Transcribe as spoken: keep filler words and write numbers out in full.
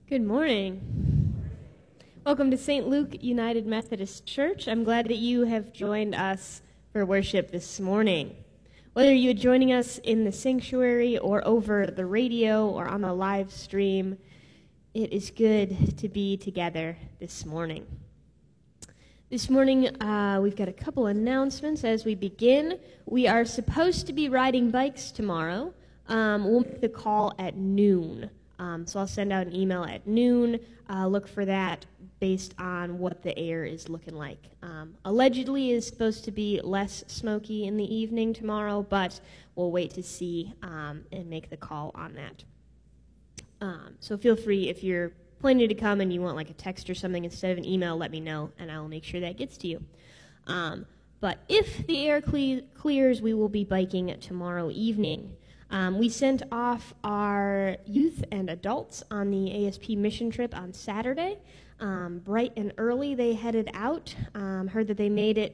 Good morning. Welcome to Saint Luke United Methodist Church. I'm glad that you have joined us for worship this morning. Whether you're joining us in the sanctuary or over the radio or on the live stream, it is good to be together this morning. This morning, uh, we've got a couple announcements as we begin. We are supposed to be riding bikes tomorrow. Um, we'll make the call at noon. Um, so I'll send out an email at noon. Uh, look for that based on what the air is looking like. Um, allegedly is supposed to be less smoky in the evening tomorrow, but we'll wait to see um, and make the call on that. Um, so feel free, if you're planning to come and you want like a text or something instead of an email, let me know, and I'll make sure that gets to you. Um, but if the air cle- clears, we will be biking tomorrow evening. Um, we sent off our youth and adults on the A S P mission trip on Saturday. Um, bright and early, they headed out. Um, heard that they made it